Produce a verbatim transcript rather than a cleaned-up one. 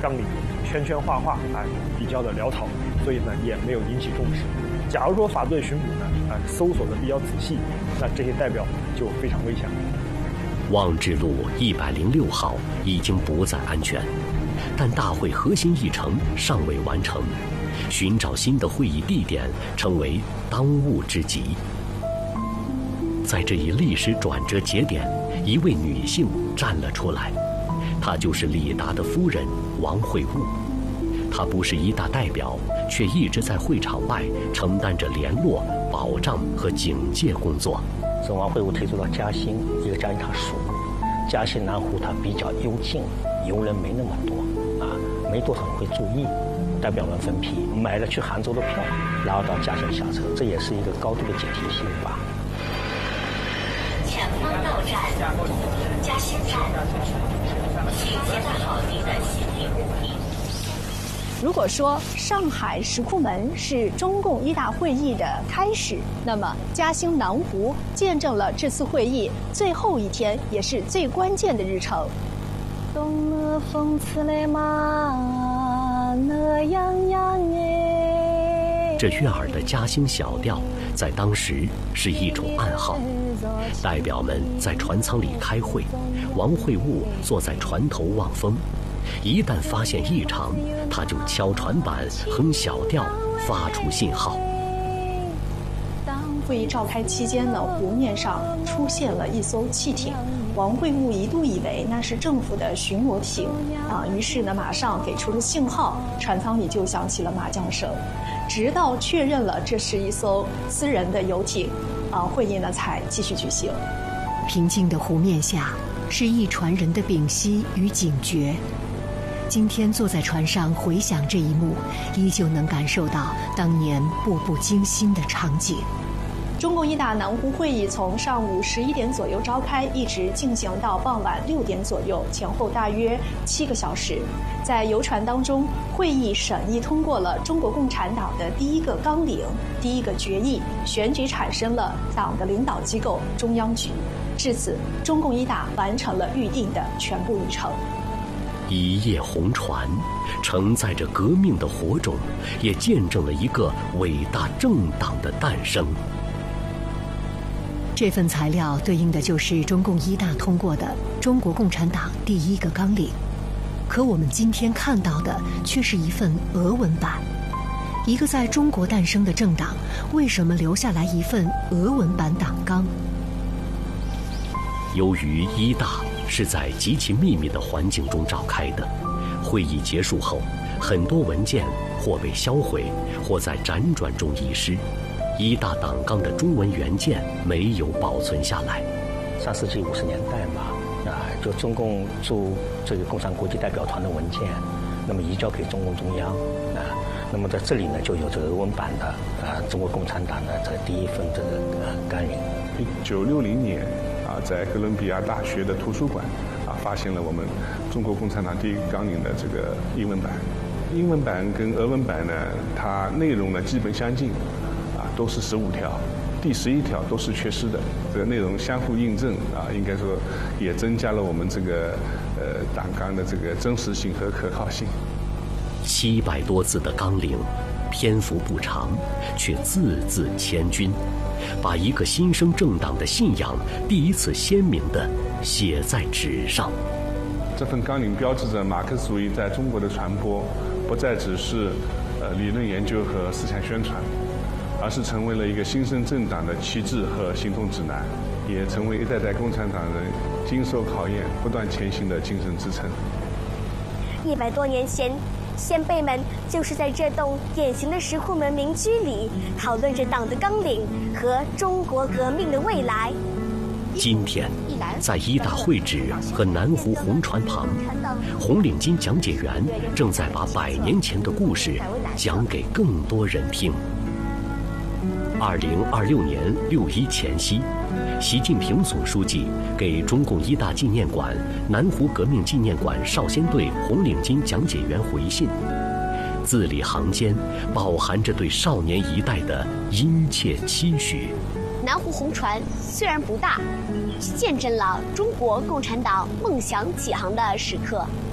纲领圈圈画画啊，比较的潦草，所以呢也没有引起重视。假如说法队巡捕呢啊搜索的比较仔细，那这些代表就非常危险了。 望志路一百零六号已经不再安全，但大会核心议程尚未完成，寻找新的会议地点成为当务之急。在这一历史转折节点，一位女性站了出来，她就是李达的夫人王会悟。她不是一大代表，却一直在会场外承担着联络、保障和警戒工作。 是王会悟退出到嘉兴，一个嘉兴他属嘉兴南湖，它比较幽静，游人没那么多啊，没多少人会注意。代表们分批买了去杭州的票，然后到嘉兴下车，这也是一个高度的警惕性吧。 前方到站嘉兴站，请携带好您的行李物品。 如果说上海石库门是中共一大会议的开始，那么嘉兴南湖见证了这次会议最后一天，也是最关键的日程。东了风刺来嘛，那样样哎。 这悦耳的嘉兴小调，在当时是一种暗号。代表们在船舱里开会，王会悟坐在船头望风。一旦发现异常，他就敲船板、哼小调，发出信号。 当会议召开期间呢，湖面上出现了一艘汽艇，王会悟一度以为那是政府的巡逻艇啊，于是呢马上给出了信号，船舱里就响起了麻将声。直到确认了这是一艘私人的游艇，啊，会议呢才继续举行。 平静的湖面下，是一船人的屏息与警觉。今天坐在船上回想这一幕，依旧能感受到当年步步惊心的场景。 中共一大南湖会议从上午十一点左右召开，一直进行到傍晚六点左右，前后大约七个小时。在游船当中，会议审议通过了中国共产党的第一个纲领、第一个决议，选举产生了党的领导机构中央局。至此，中共一大完成了预定的全部议程。 一叶红船，承载着革命的火种，也见证了一个伟大政党的诞生。 这份材料对应的就是中共一大通过的中国共产党第一个纲领，可我们今天看到的却是一份俄文版。一个在中国诞生的政党，为什么留下来一份俄文版党纲？ 由于一大是在极其秘密的环境中召开的，会议结束后，很多文件或被销毁，或在辗转中遗失。一大党纲的中文原件没有保存下来。 上世纪五十年代嘛，啊，就中共驻这个共产国际代表团的文件，那么移交给中共中央啊，那么在这里呢就有这个俄文版的啊中国共产党的这第一份这个呃纲领。 一九六零年啊，在哥伦比亚大学的图书馆啊，发现了我们中国共产党第一个纲领的这个英文版。英文版跟俄文版呢，它内容呢基本相近。都是十五条，第十一条都是缺失的，这个内容相互印证啊，应该说也增加了我们这个呃党纲的这个真实性和可靠性。 七百多字的纲领，篇幅不长，却字字千钧，把一个新生政党的信仰第一次鲜明地写在纸上。 这份纲领标志着马克思主义在中国的传播，不再只是呃理论研究和思想宣传。而是成为了一个新生政党的旗帜和行动指南，也成为一代代共产党人经受考验、不断前行的精神支撑。 一百多年前，先辈们就是在这栋典型的石库门民居里，讨论着党的纲领和中国革命的未来。 今天，在一大会址和南湖红船旁，红领巾讲解员正在把百年前的故事讲给更多人听。二零二六年六一前夕，习近平总书记给中共一大纪念馆、南湖革命纪念馆少先队红领巾讲解员回信，字里行间饱含着对少年一代的殷切期许。 南湖红船虽然不大，却见证了中国共产党梦想起航的时刻。